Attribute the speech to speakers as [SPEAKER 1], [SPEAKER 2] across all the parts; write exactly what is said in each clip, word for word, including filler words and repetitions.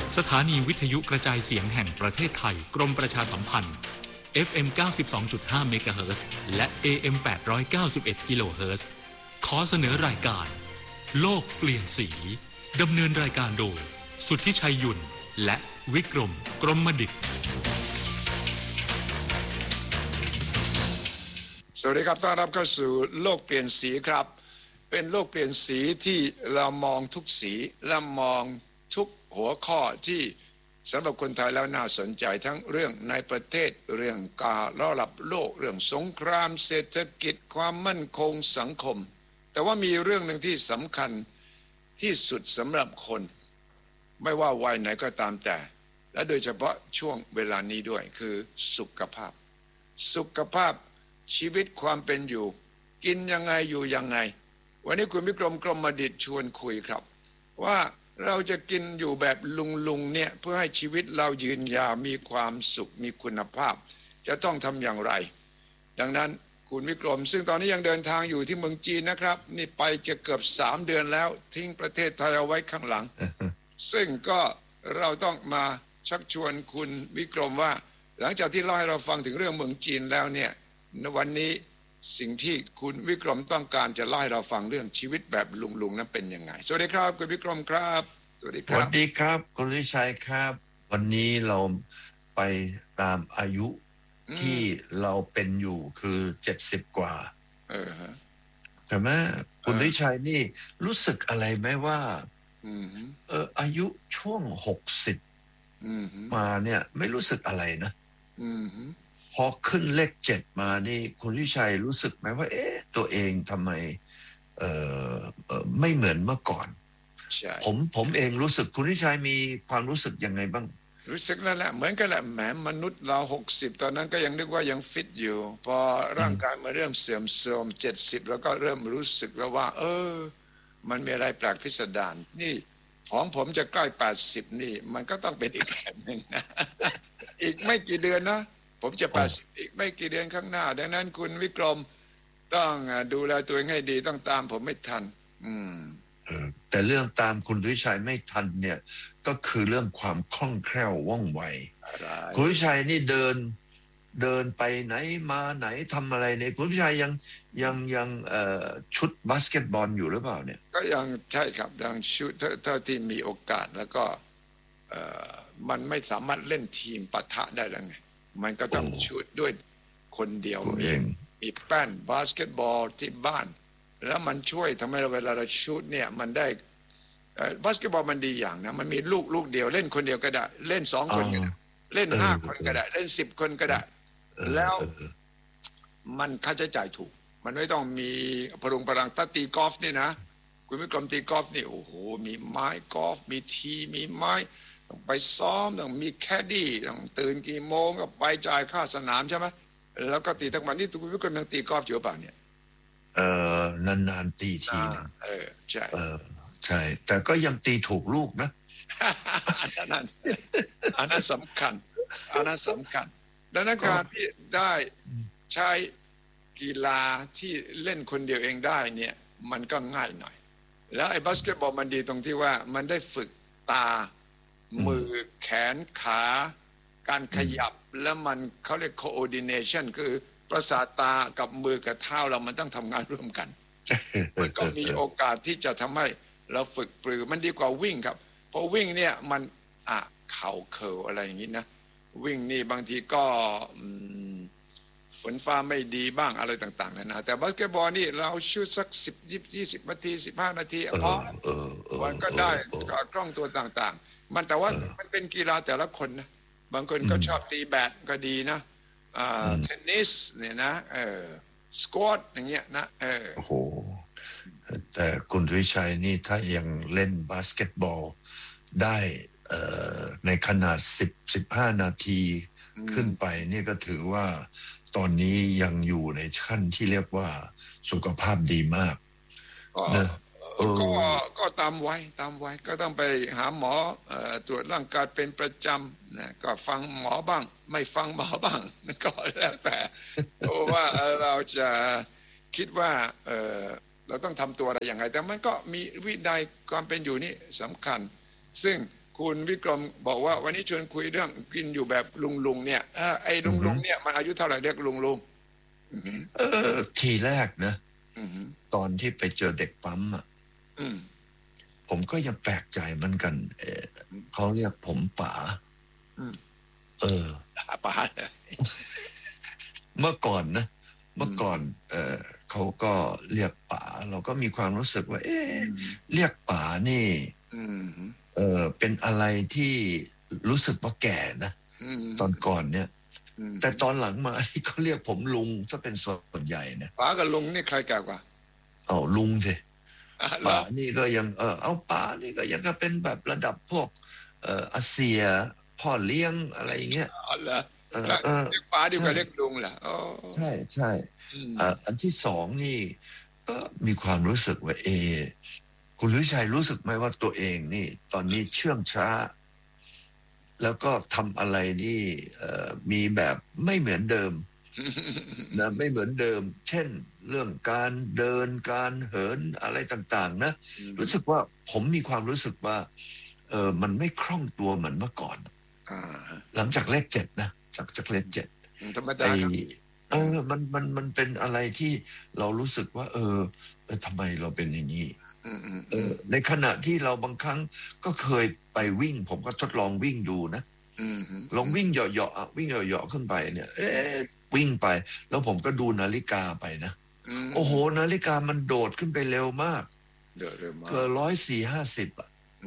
[SPEAKER 1] สถานีวิทยุกระจายเสียงแห่งประเทศไทยกรมประชาสัมพันธ์ เอฟ เอ็ม เก้าสิบสองจุดห้า เมกะเฮิรตซ์และ เอ เอ็ม แปดร้อยเก้าสิบเอ็ด กิโลเฮิรตซ์ขอเสนอรายการโลกเปลี่ยนสีดำเนินรายการโดยสุทธิชัยยุ่นและวิกรมกรมดิษฐ์
[SPEAKER 2] สวัสดีครับต้อนรับเข้าสู่โลกเปลี่ยนสีครับเป็นโลกเปลี่ยนสีที่เรามองทุกสีและมองทุกหัวข้อที่สำหรับคนไทยแล้วน่าสนใจทั้งเรื่องในประเทศเรื่องการระดับโลกเรื่องสงครามเศรษฐกิจความมั่นคงสังคมแต่ว่ามีเรื่องหนึ่งที่สำคัญที่สุดสำหรับคนไม่ว่าวัยไหนก็ตามแต่และโดยเฉพาะช่วงเวลานี้ด้วยคือสุขภาพสุขภาพชีวิตความเป็นอยู่กินยังไงอยู่ยังไงวันนี้คุณวิกรมกรมดิษฐ์ชวนคุยครับว่าเราจะกินอยู่แบบลุงๆเนี่ยเพื่อให้ชีวิตเรายืนยาวมีความสุขมีคุณภาพจะต้องทำอย่างไรดังนั้นคุณวิกรมซึ่งตอนนี้ยังเดินทางอยู่ที่เมืองจีนนะครับนี่ไปจะเกือบสามเดือนแล้วทิ้งประเทศไทยเอาไว้ข้างหลัง ซึ่งก็เราต้องมาชักชวนคุณวิกรมว่าหลังจากที่เล่าให้เราฟังถึงเรื่องเมืองจีนแล้วเนี่ยในวันนี้สิ่งที่คุณวิกรมต้องการจะเล่าให้เราฟังเรื่องชีวิตแบบลุงๆนั้นเป็นยังไงสวัสดีครับคุณวิกรมครับสวัสดีครับ
[SPEAKER 3] สวัสดีครับคุณวิชัยครับวันนี้เราไปตามอายุที่เราเป็นอยู่คือเจ็ดสิบกว่า
[SPEAKER 2] เออฮะ
[SPEAKER 3] ใช่ไหมคุณวิชัยนี่รู้สึกอะไรไหมว่าเอออายุช่วงหกสิบมาเนี่ยไม่รู้สึกอะไรนะพอขึ้นเลขเจ็ดมานี่คุณวิชัยรู้สึกไหมว่าเอ๊ะตัวเองทำไมเออเออไม่เหมือนเมื่อก่อนผมผมเองรู้สึกคุณวิชัยมีความรู้สึกยังไงบ้าง
[SPEAKER 2] รู้สึกนั่นแหละเหมือนกันแหละแหมมนุษย์เราหกสิบตอนนั้นก็ยังนึกว่ายังฟิตอยู่พอร่างกายมาเริ่มเสื่อมโทรมเจ็ดสิบแล้วก็เริ่มรู้สึกแล้วว่าเออมันมีอะไรแปลกพิสดารนี่ของผมจะใกล้แปดสิบนี่มันก็ต้องเป็นอีกแบบนึงอีกไม่กี่เดือนนะผมจะแปดสิบอีกไม่กี่เดือนข้างหน้าดังนั้นคุณวิกรมต้องดูแลตัวเองให้ดีต้องตามผมไม่ทันอืม
[SPEAKER 3] แต่เรื่องตามคุณวิชัยไม่ทันเนี่ยก็คือเรื่องความคล่องแคล่วว่องไวคุณวิชัยนี่เดินเดินไปไหนมาไหนทำอะไรเนี่ยคุณวิชัยยังยังยังเอ่อชุดบาสเกตบอลอยู่หรือเปล่าเนี่ย
[SPEAKER 2] ก็ยังใช่ครับยังชุดเท่าที่มีโอกาสแล้วก็เอ่อมันไม่สามารถเล่นทีมปะทะได้แล้วไงมันก็ต้องชุดด้วยคนเดียวมีมีแป้นบาสเกตบอลที่บ้านแล้วมันช่วยทำให้เวลาเราชุดเนี่ยมันได้บาสเกตบอลมันดีอย่างนะมันมีลูกลูกเดียวเล่นคนเดียวก็ได้เล่นสองคนก็ได้เล่นห้าคนก็ได้เล่นสิบคนก็ได้แล้วมันค่าใช้จ่ายถูกมันไม่ต้องมีพรุงพลังถ้าตีกอล์ฟนี่นะคุณวิกรมตีกอล์ฟนี่โอ้โหมีไม้กอล์ฟมีทีมีไม้ต้องไปซ้อมต้องมีแคดดี้ต้องตื่นกี่โมงก็ไปจ่ายค่าสนามใช่ไหมแล้วก็ตีทั้งวันนี่คุณวิกรมยังตีกอล์ฟอยู่เปล่าเนี่ย
[SPEAKER 3] เออนานๆตีทีนึง
[SPEAKER 2] เออใช่
[SPEAKER 3] เออใช่แต่ก็ยังตีถูกลูกนะ
[SPEAKER 2] อันนั้นอันนั้นสำคัญอันนั้นสำคัญดังนั้นการที่ได้ใช้กีฬาที่เล่นคนเดียวเองได้เนี่ยมันก็ง่ายหน่อยแล้วไอ้บาสเกตบอลมันดีตรงที่ว่ามันได้ฝึกตามือแขนขาการขยับแล้วมันเขาเรียก coordination คือประสาทตากับมือกับเท้าเรามันต้องทำงานร่วมกันมันก็มีโอกาสที่จะทำให้เราฝึกปรือมันดีกว่าวิ่งครับเพราะวิ่งเนี่ยมันอ่ะเข่าเคิลอะไรอย่างนี้นะวิ่งนี่บางทีก็ฝนฟ้าไม่ดีบ้างอะไรต่างๆนะแต่บาสเกตบอลนี่เราชุดสักสิบยี่สิบนาทีสิบห้านาทีพอมันก็ได้กล้องตัวต่างๆมันแต่ว่ามันเป็นกีฬาแต่ละคนนะบางคนก็ชอบตีแบดก็ดีนะเทนนิสเนี่ยนะเออสควอตอย่างเงี้ยนะเออ
[SPEAKER 3] โอ้โหแต่คุณวิชัยนี่ถ้ายังเล่นบาสเกตบอลได้ในขนาดสิบ สิบห้านาทีขึ้นไปนี่ก็ถือว่าตอนนี้ยังอยู่ในขั้นที่เรียกว่าสุขภาพดีมาก
[SPEAKER 2] นะก็ก็ตามวัยตามวัยก็ต้องไปหาหมอตรวจร่างกายเป็นประจำนะก็ฟังหมอบ้างไม่ฟังหมอบ้างก็แล้วแต่เพราะว่าเราจะคิดว่าเราต้องทำตัวอะไรอย่างไรแต่มันก็มีวินัยความเป็นอยู่นี่สำคัญซึ่งคคุณวิกรมบอกว่าวันนี้ชวนคุยเรื่องกินอยู่แบบลุงลุงเนี่ยเออไอ้ลุงลุงเนี่ยมันอายุเท่าไหร่เรียกลุงลุง
[SPEAKER 3] เออทีแรกนะตอนที่ไปเจอเด็กปั๊มอ่ะผมก็ยังแปลกใจเหมือนกันเออเขาเรียกผมป๋าเออ
[SPEAKER 2] ป๋า
[SPEAKER 3] เมื่อก่อนนะเมื่อก่อนเออเขาก็เรียกป๋าเราก็มีความรู้สึกว่า เอ๊ะเรียกป๋านี่เออเป็นอะไรที่รู้สึกว่าแก่นะตอนก่อนเนี่ยแต่ตอนหลังมาที่เขาเรียกผมลุงจะเป็นส่วนใหญ่เนี่ย
[SPEAKER 2] ป๋ากับลุงนี่ใครแก่กว่า
[SPEAKER 3] เอาลุงสิป๋านี่ก็ยังเออเอาป๋านี่ก็ยังก็เป็นแบบระดับพวกเอ่ออาเซียพ่อเลี้ยงอะไรอย่างเงี้ย
[SPEAKER 2] อ๋อเหรอเออเรียกป๋าดีกว่าเรียกลุงเหรอ
[SPEAKER 3] ใช่ใช่อันที่สองนี่ก็มีความรู้สึกว่าเอคุณฤทัยรู้สึกไหมว่าตัวเองนี่ตอนนี้เชื่องช้าแล้วก็ทำอะไรนี่มีแบบไม่เหมือนเดิมนะไม่เหมือนเดิมเช่นเรื่องการเดินการเหินอะไรต่างๆนะรู้สึกว่าผมมีความรู้สึกว่าเออมันไม่คล่องตัวเหมือนเมื่อก่อนหลังจากเลขเจ็ดนะจากจากเลขเจ็ด
[SPEAKER 2] ธรรมดา
[SPEAKER 3] เออมันมันมันเป็นอะไรที่เรารู้สึกว่าเออเออทำไมเราเป็นอย่างนี้เออในขณะที่เราบางครั้งก็เคยไปวิ่งผมก็ทดลองวิ่งดูนะลองวิ่งเหยาะๆวิ่งเหยาะๆขึ้นไปเนี่ยเอ๊ะวิ่งไปแล้วผมก็ดูนาฬิกาไปนะโอ้โหนาฬิกามันโดดขึ้นไปเร็วมากเกินร้อยสี่ห้าสิบอ่ะ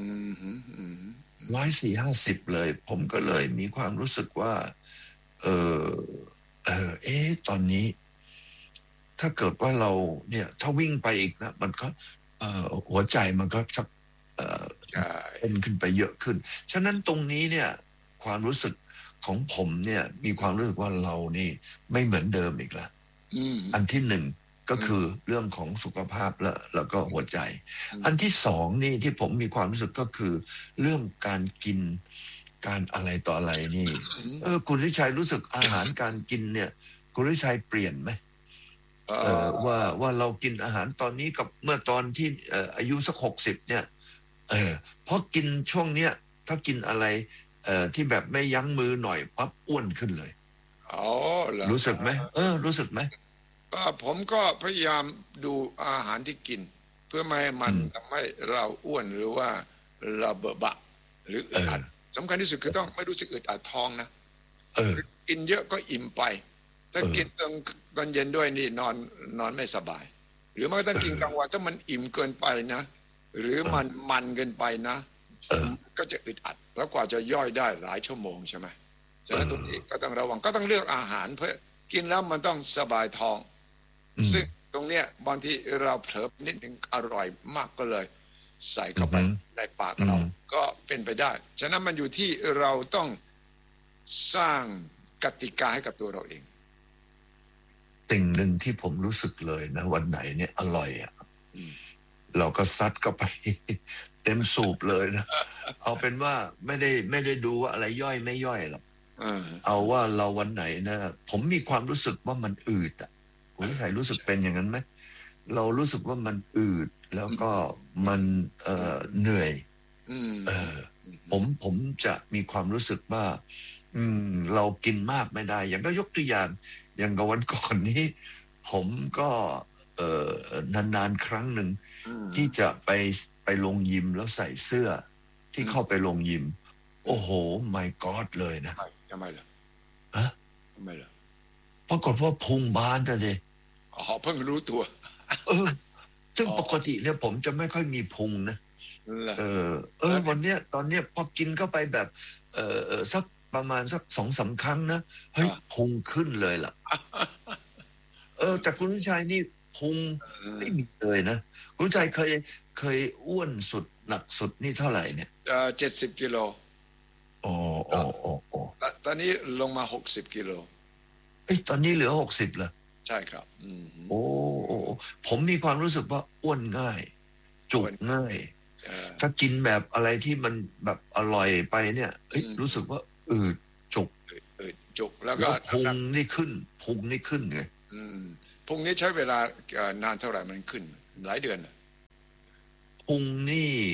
[SPEAKER 3] ร้อยสี่ห้าสิบเลยผมก็เลยมีความรู้สึกว่าเออเออเอ๊ะตอนนี้ถ้าเกิดว่าเราเนี่ยถ้าวิ่งไปอีกนะมันก็เอ่อหัวใจมันก็ชักเอ่อเป็นขึ้นไปเยอะขึ้นฉะนั้นตรงนี้เนี่ยความรู้สึกของผมเนี่ยมีความรู้สึกว่าเรานี่ไม่เหมือนเดิมอีกแล้วอันที่หนึ่งก็คือเรื่องของสุขภาพแล้วแล้วก็หัวใจอันที่สองนี่ที่ผมมีความรู้สึกก็คือเรื่องการกินการอะไรต่ออะไรนี่เออคุณฤทัยรู้สึกอาหารการกินเนี่ยคุณฤทัยเปลี่ยนไหมเออว่าว่าเรากินอาหารตอนนี้กับเมื่อตอนที่เอ่ออายุสักหกสิบเนี่ยเออเพราะกินช่วงเนี้ยถ้ากินอะไรเอ่อที่แบบไม่ยั้งมือหน่อยปั๊บอ้วนขึ้นเลย
[SPEAKER 2] อ๋อเหรอ
[SPEAKER 3] รู้สึกไหมเออรู้สึกไหม
[SPEAKER 2] ก็ผมก็พยายามดูอาหารที่กินเพื่อไม่ให้มันทำให้เราอ้วนหรือว่าเราเบอะบะหรืออึดอัดสำคัญที่สุดคือต้องไม่รู้สึกอึดอัดท้องนะกินเยอะก็อิ่มไปถ้ากินตอนตอนเย็นด้วยนี่นอนนอนไม่สบายหรือไม่ต้องกินกลางวันถ้ามันอิ่มเกินไปนะหรือมันมันเกินไปนะก็จะอึดอัดแล้วกว่าจะย่อยได้หลายชั่วโมงใช่ไหมฉะนั้นตรงนี้ก็ต้องระวังก็ต้องเลือกอาหารเพื่อกินแล้วมันต้องสบายท้องซึ่งตรงเนี้ยบางทีเราเผลอนิดนึงอร่อยมากก็เลยใส่เข้าไปในปากเราก็เป็นไปได้ฉะนั้นมันอยู่ที่เราต้องสร้างกติกาให้กับตัวเราเอง
[SPEAKER 3] สิ่งหนึ่งที่ผมรู้สึกเลยนะวันไหนเนี่ยอร่อยอ่ะเราก็ซัดเข้าไปเต็มสูบเลยนะเอาเป็นว่าไม่ได้ไม่ได้ดูว่าอะไรย่อยไม่ย่อยหรอกเอาว่าเราวันไหนนะผมมีความรู้สึกว่ามันอืดอ่ะคุณใครรู้สึกเป็นอย่างนั้นไหมเรารู้สึกว่ามันอืดแล้วก็มันเอ่อเหนื่อยเออผมผมจะมีความรู้สึกว่าอืมเรากินมากไม่ได้อย่างก็ยกตัวอย่างอย่างกับวันก่อนนี้ผมก็เอ่อนานๆครั้งหนึ่งที่จะไปไปลงยิมแล้วใส่เสื้อที่เข้าไปลงยิมโอ้โห my god เลยนะ
[SPEAKER 2] ทำไมล่ะ
[SPEAKER 3] ฮะ
[SPEAKER 2] ทำไมล่ะ
[SPEAKER 3] ปรากฏว่าพุงบานเลย
[SPEAKER 2] อ๋อเพิ่งรู้ตัว
[SPEAKER 3] เออซึ่งปกติเนี่ยผมจะไม่ค่อยมีพุงนะเออเออวันเนี้ยตอนเนี้ยพอกินเข้าไปแบบเออสักประมาณสักสองสามครั้งนะเฮ้ยพุงขึ้นเลยล่ะเออจากคุณชัยนี่พุงไม่มีเลยนะคุณชัยเคยเคยอ้วนสุดหนักสุดนี่เท่าไหร่เนี่ย
[SPEAKER 2] เอ่อเจ็ดสิบกิโล
[SPEAKER 3] อ๋ออ๋ออ๋ออ๋อ
[SPEAKER 2] ตอนนี้ลงมาหกสิบกิโล
[SPEAKER 3] เอ้ยตอนนี้เหลือหกสิบเหรอ
[SPEAKER 2] ใช่ครับ
[SPEAKER 3] โอ้ผมมีความรู้สึกว่าอ้วนง่ายจุกง่ายถ้ากินแบบอะไรที่มันแบบอร่อยไปเนี่ยรู้สึกว่าอืดจุก
[SPEAKER 2] อืดจุกแล้วก็
[SPEAKER 3] พุงนี่ขึ้นพุงนี่ขึ้นไง
[SPEAKER 2] พุงนี้ใช้เวลานานเท่าไหร่มันขึ้นหลายเดือน
[SPEAKER 3] พุงนี่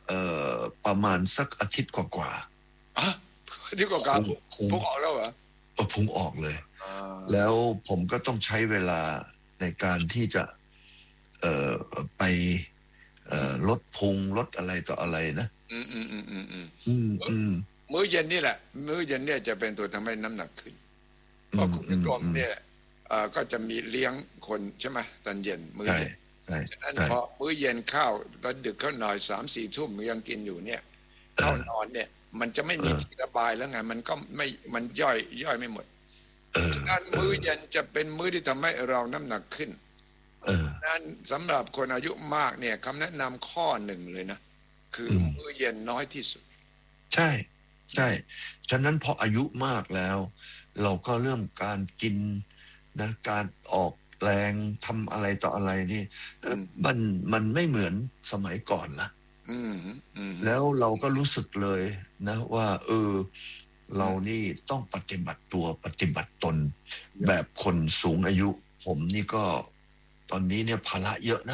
[SPEAKER 3] เอ่อประมาณสักอาทิตย์กว่า
[SPEAKER 2] ๆอ่ะอาทิตย์กว่าๆพุ่งออกแล้วเหรอ
[SPEAKER 3] เออพุ่งออกเลยแล้วผมก็ต้องใช้เวลาในการที่จะเอ่อไปเอ่อลดพุงลดอะไรต่ออะไรนะ
[SPEAKER 2] อืมอืมอืมอืมอืม
[SPEAKER 3] อืมอืม
[SPEAKER 2] มื้อเย็นนี่แหละมื้อเย็นเนี่ยจะเป็นตัวทำให้น้ำหนักขึ้นเพราะคุณกรมเนี่ยก็จะมีเลี้ยงคนใช่ไหมตอนเย็นมื้อเย็นฉะนั้นพอมื้อเย็นข้าวแล้วดึกเข้าหน่อยสามสี่ทุ่มยังกินอยู่เนี่ยเข้านอนเนี่ยมันจะไม่มีที่ระบายแล้วไงมันก็ไม่มันย่อยย่อยไม่หมดฉะนั้นมื้อเย็นจะเป็นมื้อที่ทำให้เราน้ำหนักขึ้นนั้นสำหรับคนอายุมากเนี่ยคำแนะนำข้อหนึ่งเลยนะคือมื้อเย็นน้อยที่สุด
[SPEAKER 3] ใช่ใช่ฉะนั้นพออายุมากแล้วเราก็เริ่มการกินนะการออกแรงทำอะไรต่ออะไรนี่มันมันไม่เหมือนสมัยก่อนละแล้วเราก็รู้สึกเลยนะว่าเออเรานี่ต้องปฏิบัติตัวปฏิบัติตนแบบคนสูงอายุผมนี่ก็ตอนนี้เนี่ยภาระเยอะนะ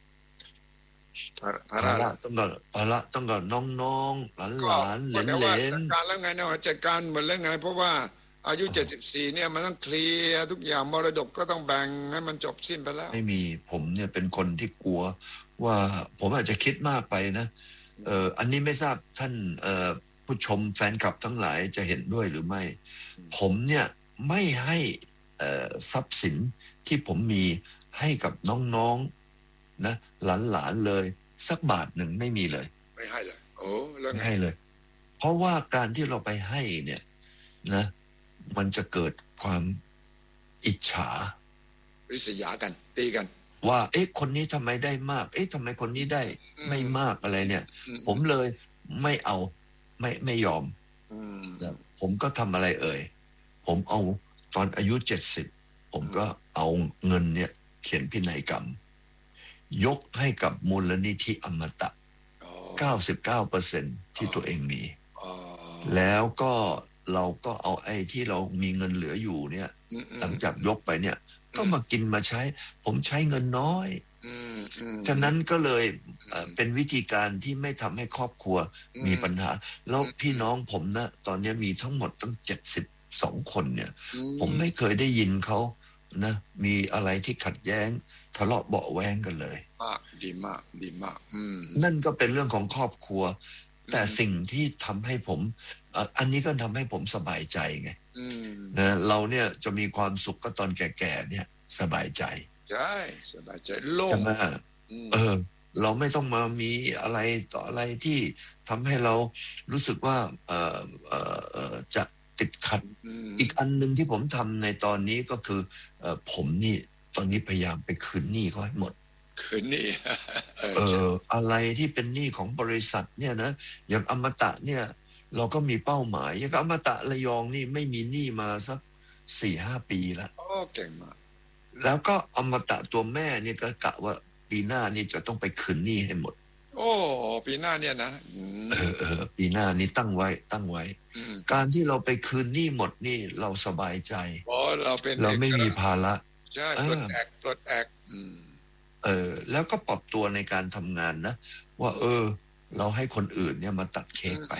[SPEAKER 3] ภาระต้องกับภาระต้องกับน้องๆหลานๆเหลนๆจัด
[SPEAKER 2] การแล้วไงเนาะจัดการหมดแล้วไงเพราะว่าอายุเจ็ดสิบสี่เนี่ยมันต้องเคลียร์ทุกอย่างมรดกก็ต้องแบ่งให้มันจบสิ้นไปแล้ว
[SPEAKER 3] ไม่มีผมเนี่ยเป็นคนที่กลัวว่าผมอาจจะคิดมากไปนะเอ่ออันนี้ไม่ทราบท่านเอ่อผู้ชมแฟนคลับทั้งหลายจะเห็นด้วยหรือไม่ผมเนี่ยไม่ให้เอ่อทรัพย์สินที่ผมมีให้กับน้องๆนะหลานๆเลยสักบาทหนึ่งไม่มีเลย
[SPEAKER 2] ไม่ให้เลยโอ้แล้ว
[SPEAKER 3] ไม่ให้เลยเพราะว่าการที่เราไปให้เนี่ยนะมันจะเกิดความอิจฉา
[SPEAKER 2] ริษยากันตีกัน
[SPEAKER 3] ว่าเอ๊ะคนนี้ทำไมได้มากเอ๊ะทำไมคนนี้ได้ไม่มากอะไรเนี่ยผมเลยไม่เอาไม่ไม่ยอมผมก็ทำอะไรเอ่ยผมเอาตอนอายุเจ็ดสิบผมก็เอาเงินเนี่ยเขียนพินัยกรรมยกให้กับมูลนิธิอมตะ เก้าสิบเก้าเปอร์เซ็นต์ ที่ตัวเองมีแล้วก็เราก็เอาไอ้ที่เรามีเงินเหลืออยู่เนี่ยหลังจากยกไปเนี่ยก็มากินมาใช้ผมใช้เงินน้อยฉะนั้นก็เลยเป็นวิธีการที่ไม่ทำให้ครอบครัวมีปัญหาแล้วพี่น้องผมนะตอนนี้มีทั้งหมดตั้งเจ็ดสิบสองคนเนี่ยผมไม่เคยได้ยินเขานะมีอะไรที่ขัดแย้งทะเลาะเบาะแว้งกันเลย
[SPEAKER 2] มากดีมากดีมาก
[SPEAKER 3] นั่นก็เป็นเรื่องของครอบครัวแต่สิ่งที่ทำให้ผมอันนี้ก็ทำให้ผมสบายใจไงนะเราเนี่ยจะมีความสุขก็ตอนแก่ๆเนี่ยสบายใจ
[SPEAKER 2] ใช่สบายใจโล่ง
[SPEAKER 3] เออเราไม่ต้องมามีอะไรต่ออะไรที่ทำให้เรารู้สึกว่าเออเออจะติดขัดอีกอันหนึ่งที่ผมทำในตอนนี้ก็คือเออผมนี่ตอนนี้พยายามไปคืนหนี้เขาให้หมด
[SPEAKER 2] คืนหนี้
[SPEAKER 3] เอออะไรที่เป็นหนี้ของบริษัทเนี่ยนะอย่างอมตะเนี่ยเราก็มีเป้าหมายอย่างอมตะระยองนี่ไม่มีหนี้มาสักสี่ห้าปีแล้ว
[SPEAKER 2] โอ้เก่งมาก
[SPEAKER 3] แล้วก็อมตะตัวแม่เนี่ยก็กะว่าปีหน้านี่จะต้องไปคืนหนี้ให้หมด
[SPEAKER 2] โอ้ปีหน้าเนี่ยนะ
[SPEAKER 3] เออเออปีหน้านี่ตั้งไว้ตั้งไว้การที่เราไปคืนหนี้หมดนี่เราสบายใจ
[SPEAKER 2] เพราะเราเป็น
[SPEAKER 3] เราไม่มีภาระ
[SPEAKER 2] ใช่ปลดแอกปลดแอก
[SPEAKER 3] เออแล้วก็ปรับตัวในการทำงานนะว่าเออเราให้คนอื่นเนี่ยมาตัดเค้กไป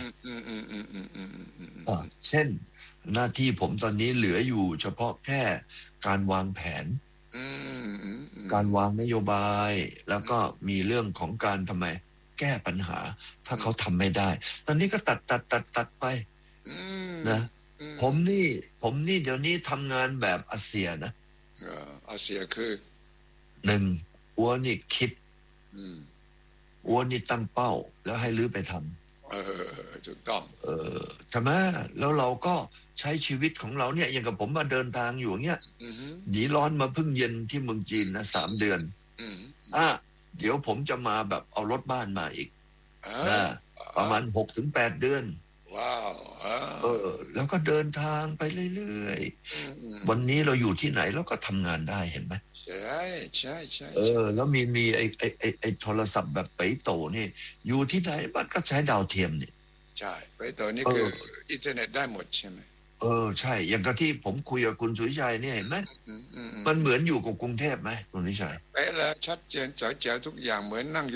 [SPEAKER 3] เช่นหน้าที่ผมตอนนี้เหลืออยู่เฉพาะแค่การวางแผนการวางนโยบายแล้วก็มีเรื่องของการทำไมแก้ปัญหาถ้าเขาทำไม่ได้ตอนนี้ก็ตัดตัดตัดตัดไปนะผมนี่ผมนี่เดี๋ยวนี้ทำงานแบบอาเซียนะ
[SPEAKER 2] อาเซียคือ
[SPEAKER 3] หนึ่งอัวนี่คิดอัวนี่ตั้งเป้าแล้วให้ลื้อไปทำ
[SPEAKER 2] เออถูกต้อง
[SPEAKER 3] เออใช่ไหมแล้วเราก็ใช้ชีวิตของเราเนี่ยอย่างกับผมมาเดินทางอยู่เงี้ยหนีร้อนมาพึ่งเย็นที่เมืองจีนนะสามเดือนอ่ะเดี๋ยวผมจะมาแบบเอารถบ้านมาอีกนะประมาณหกถึงแปดเดือน
[SPEAKER 2] ว้าว
[SPEAKER 3] เออแล้วก็เดินทางไปเรื่อยๆวันนี้เราอยู่ที่ไหนเราก็ทำงานได้เห็นไหม
[SPEAKER 2] ใช่ใช่ใช่
[SPEAKER 3] เออแล้วมีมีไอ้ไอ้ไอ้ไอ้โทรศัพท์แบบไปโตนี่อยู่ที่ไหนมันก็ใช้ดาวเทียมนี่
[SPEAKER 2] ใช่ไปโตนี่คืออินเทอร์เน็ตได้หมดใช่ไหม
[SPEAKER 3] เออใช่อย่างกับที่ผมคุยกับคุณสุวิชัยเนี่ยเห็นไหมมันเหมือนอยู่กับกรุงเทพไหมคุณสุวิชัย
[SPEAKER 2] ไปแล้วชัดเจนจ๋อแจ๋วทุกอย่างเหมือนนั่งอยู่